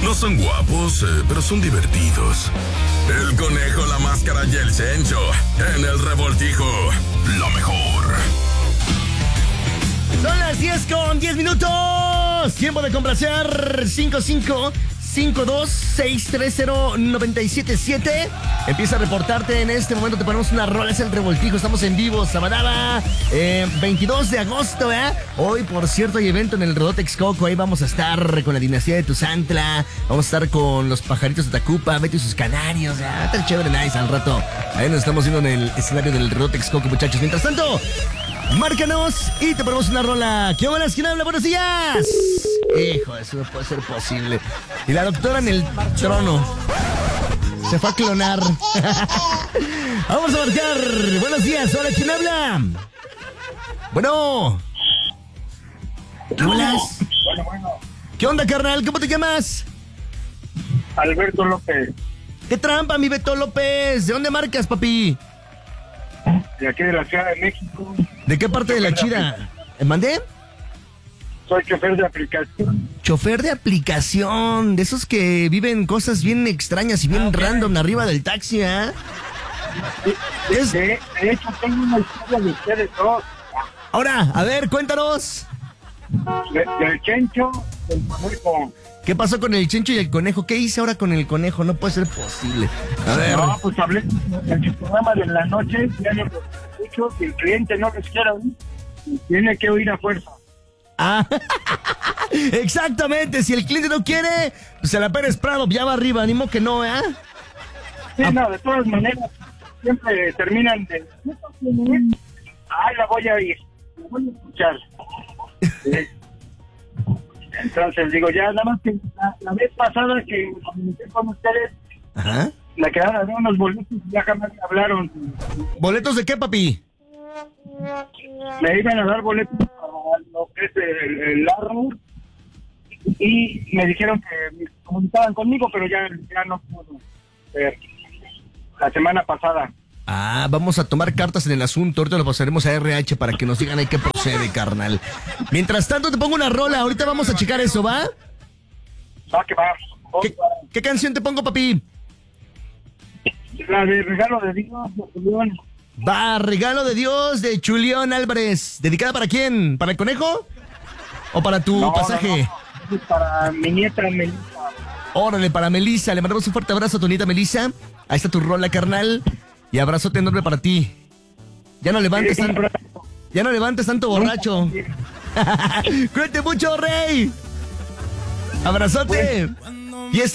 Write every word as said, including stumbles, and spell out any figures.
No son guapos, eh, pero son divertidos. El Conejo, la Máscara y el Chencho. En el Revoltijo, lo mejor. Son las diez con diez minutos. Tiempo de complacer. Cinco cinco cinco dos seis tres cero nueve siete siete. Empieza a reportarte en este momento. Te ponemos una rola, es el Revoltijo. Estamos en vivo, Sabadaba, eh, veintidós de agosto, ¿eh? Hoy, por cierto, hay evento en el Rodó Texcoco. Ahí vamos a estar con la dinastía de Tuzantla. Vamos a estar con los pajaritos de Tacupa, Betty y sus canarios. Ah, está chévere, nice al rato. Ahí nos estamos viendo en el escenario del Rodó Texcoco, muchachos. Mientras tanto, márcanos y te ponemos una rola. ¿Qué horas? ¿Quién habla? Buenos días. Hijo, eso no puede ser posible. Y la doctora en el trono se fue a clonar. Vamos a marcar. Buenos días. Hola, ¿quién habla? Bueno. ¿Qué hablas? Bueno, bueno. ¿Qué onda, carnal? ¿Cómo te llamas? Alberto López. ¿Qué trampa, mi Beto López? ¿De dónde marcas, papi? De aquí de la Ciudad de México. ¿De qué parte de la chida? ¿Mandé? Soy chofer de aplicación. Chofer de aplicación, de esos que viven cosas bien extrañas y bien Ah, okay. random arriba del taxi, ¿eh? De, Es- de, de hecho, tengo una historia de ustedes dos. Ahora, a ver, cuéntanos. De- del Chencho, del Conejo. ¿Qué pasó con el Chencho y el conejo? ¿Qué hice ahora con el conejo? No puede ser posible. A ver. No, pues hablé en su programa de la noche. Ya lo escucho. Si el cliente no les quiere oír, tiene que oír a fuerza. Ah, exactamente. Si el cliente no quiere, pues se la Pérez Prado ya va arriba. Animo que no, ¿eh? Sí, Ah. no, de todas maneras, siempre terminan de. Ay, la voy a oír. La voy a escuchar. Sí. Entonces digo, ya nada más que la, la vez pasada que me comuniqué con ustedes, Ajá. me quedaron unos boletos y ya jamás me hablaron. ¿Boletos de qué, papi? Me iban a dar boletos para lo que es el, el Arrow y me dijeron que me comunicaban conmigo, pero ya, ya no pudo ser. La semana pasada. Ah, vamos a tomar cartas en el asunto. Ahorita lo pasaremos a R H para que nos digan ahí qué procede, carnal. Mientras tanto, te pongo una rola. Ahorita vamos a checar eso, ¿va? Va que va. ¿Qué, qué canción te pongo, papi? La de Regalo de Dios, de Julián. Va, Regalo de Dios de Chulión Álvarez. ¿Dedicada para quién? ¿Para el conejo? ¿O para tu No, pasaje? no, no. Es para mi nieta Melissa. Órale, para Melissa. Le mandamos un fuerte abrazo a tu nieta Melissa. Ahí está tu rola, carnal. Y abrazote enorme para ti. Ya no levantes tanto, ya no levantes tanto borracho. Cuídate mucho, rey. Abrazote.